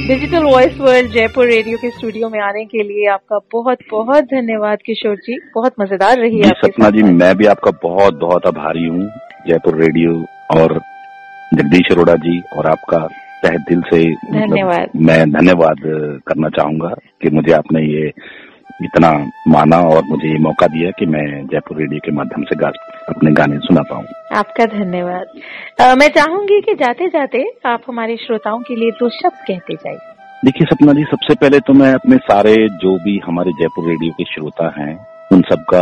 Digital voice world Jaipur radio के studio में आने के लिए आपका बहुत बहुत धन्यवाद किशोर जी। बहुत मजेदार रही आपकी सपना जी। मैं भी आपका बहुत बहुत आभारी हूँ, जयपुर रेडियो और जगदीश अरोड़ा जी, और आपका तहे दिल से धन्यवाद। मैं धन्यवाद करना चाहूंगा कि मुझे आपने ये इतना माना और मुझे ये मौका दिया कि मैं जयपुर रेडियो के माध्यम से अपने गाने सुना पाऊँ। आपका धन्यवाद। मैं चाहूंगी कि जाते जाते आप हमारे श्रोताओं के लिए 2 शब्द कहते जाइए। देखिए सपना जी, सबसे पहले तो मैं अपने सारे जो भी हमारे जयपुर रेडियो के श्रोता हैं उन सबका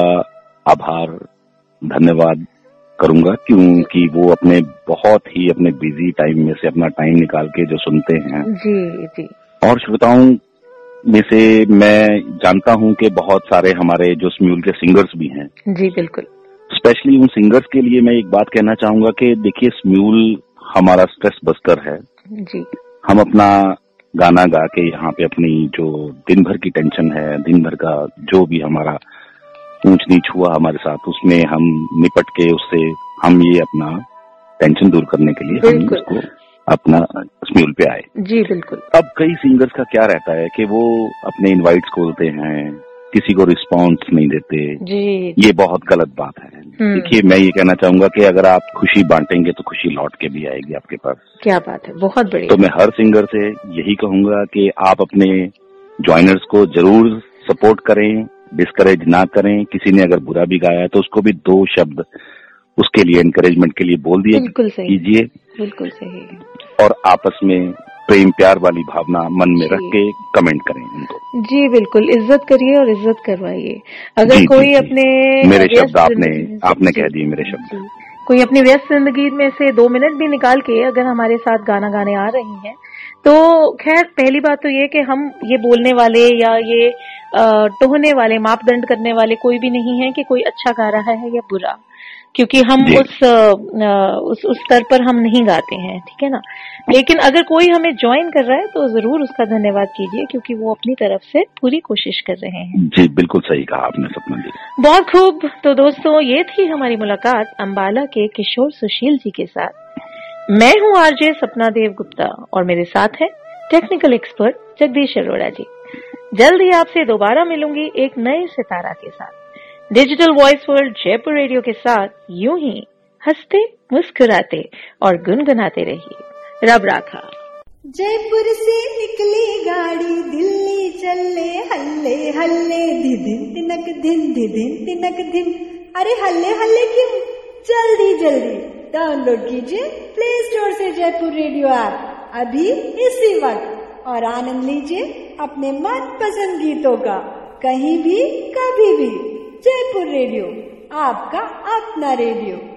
आभार धन्यवाद करूंगा, क्योंकि वो अपने बहुत ही अपने बिजी टाइम में से अपना टाइम निकाल के जो सुनते हैं। जी जी। और श्रोताओं में से मैं जानता हूं कि बहुत सारे हमारे जो स्म्यूल के सिंगर्स भी हैं। जी बिल्कुल। स्पेशली उन सिंगर्स के लिए मैं एक बात कहना चाहूंगा कि देखिए, स्म्यूल हमारा स्ट्रेस बस्टर है जी। हम अपना गाना गा के यहाँ पे अपनी जो दिन भर की टेंशन है, दिन भर का जो भी हमारा ऊंच नीच हुआ हमारे साथ, उसमें हम निपट के उससे हम ये अपना टेंशन दूर करने के लिए हम उसको अपना स्म्यूल पे आए। जी बिल्कुल। अब कई सिंगर्स का क्या रहता है कि वो अपने इनवाइट्स खोलते हैं, किसी को रिस्पांस नहीं देते जी। ये बहुत गलत बात है। देखिए, मैं ये कहना चाहूंगा कि अगर आप खुशी बांटेंगे तो खुशी लौट के भी आएगी आपके पास। क्या बात है, बहुत बढ़िया। तो मैं हर सिंगर से यही कहूंगा कि आप अपने ज्वाइनर्स को जरूर सपोर्ट करें, डिस्करेज ना करें। किसी ने अगर बुरा भी गाया तो उसको भी 2 शब्द उसके लिए एनकरेजमेंट के लिए बोल दिए कीजिए। बिल्कुल सही। और आपस में प्रेम प्यार वाली भावना मन में रख के कमेंट करें उनको। जी बिल्कुल, इज्जत करिए और इज्जत करवाइए। अगर कोई अपने मेरे शब्द आपने कह दिए मेरे शब्द। कोई अपनी व्यस्त जिंदगी में से 2 मिनट भी निकाल के अगर हमारे साथ गाना गाने आ रही हैं, तो खैर पहली बात तो ये कि हम ये बोलने वाले या ये टोहने वाले, मापदंड करने वाले कोई भी नहीं है कि कोई अच्छा गा रहा है या बुरा, क्योंकि हम उस स्तर पर हम नहीं गाते हैं, ठीक है ना। लेकिन अगर कोई हमें ज्वाइन कर रहा है तो जरूर उसका धन्यवाद कीजिए, क्योंकि वो अपनी तरफ से पूरी कोशिश कर रहे हैं। जी बिल्कुल सही कहा आपने सपना जी। बहुत खूब। तो दोस्तों, ये थी हमारी मुलाकात अंबाला के किशोर सुशील जी के साथ। मैं हूँ आरजे सपना देव गुप्ता और मेरे साथ है टेक्निकल एक्सपर्ट जगदीश अरोड़ा जी। जल्द ही आपसे दोबारा मिलूंगी एक नए सितारा के साथ। Digital voice world Jaipur radio के साथ यूं ही हंसते मुस्कुराते और गुनगुनाते रहिए। रब राखा। जयपुर से निकली गाड़ी दिल्ली चले हल्ले हल्ले धिदिन तिनक तिनक धिन। अरे हल्ले हल्ले क्यों, जल्दी जल्दी डाउनलोड कीजिए प्ले स्टोर से जयपुर रेडियो ऐप अभी इसी वक्त और आनंद लीजिए अपने मनपसंद गीतों का, कहीं भी कभी भी। जयपुर रेडियो, आपका अपना रेडियो।